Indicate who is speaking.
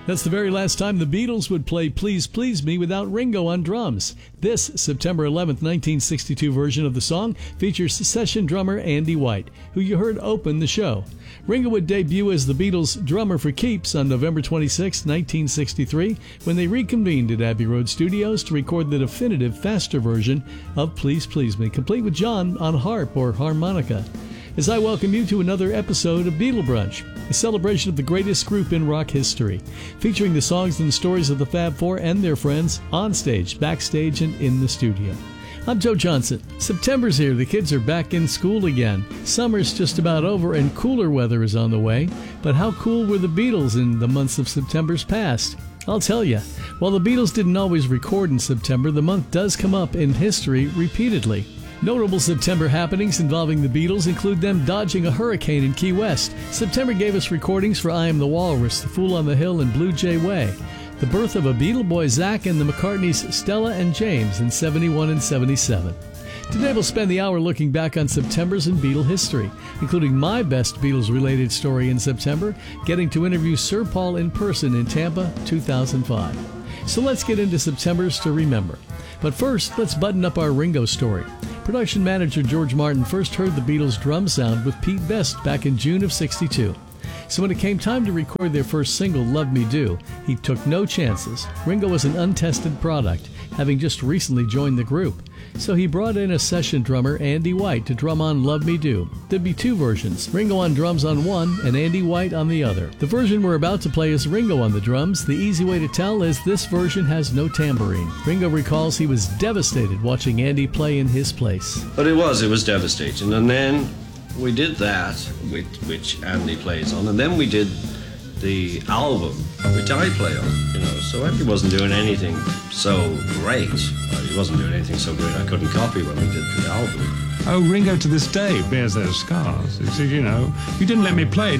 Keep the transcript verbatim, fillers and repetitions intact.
Speaker 1: That's the very last time the Beatles would play Please Please Me without Ringo on drums. This September eleventh, nineteen sixty-two version of the song features session drummer Andy White, who you heard open the show. Ringo would debut as the Beatles' drummer for keeps on November twenty-sixth, nineteen sixty-three, when they reconvened at Abbey Road Studios to record the definitive, faster version of Please Please Me, complete with John on harp or harmonica. As I welcome you to another episode of Beatle Brunch, a celebration of the greatest group in rock history, featuring the songs and stories of the Fab Four and their friends on stage, backstage, and in the studio. I'm Joe Johnson. September's here. The kids are back in school again. Summer's just about over and cooler weather is on the way. But how cool were the Beatles in the months of September's past? I'll tell you. While the Beatles didn't always record in September, the month does come up in history repeatedly. Notable September happenings involving the Beatles include them dodging a hurricane in Key West. September gave us recordings for I Am the Walrus, The Fool on the Hill, and Blue Jay Way. The birth of a Beatle boy, Zach, and the McCartneys, Stella and James, in seventy-one and seventy-seven. Today we'll spend the hour looking back on September's in Beatle history, including my best Beatles-related story in September, getting to interview Sir Paul in person in Tampa, two thousand five. So let's get into September's to remember. But first, let's button up our Ringo story. Production manager George Martin first heard the Beatles' drum sound with Pete Best back in June of sixty-two. So when it came time to record their first single, Love Me Do, he took no chances. Ringo was an untested product, having just recently joined the group. So he brought in a session drummer, Andy White, to drum on Love Me Do. There'd be two versions, Ringo on drums on one and Andy White on the other. The version we're about to play is Ringo on the drums. The easy way to tell is this version has no tambourine. Ringo recalls he was devastated watching Andy play in his place.
Speaker 2: But it was, it was devastating. And then we did that, which, which Andy plays on, and then we did the album, which I play on, you know, so Andy wasn't doing anything so great. Well, he wasn't doing anything so great I couldn't copy when we did the album.
Speaker 3: Oh, Ringo to this day bears those scars. He says, you know, you didn't let me play.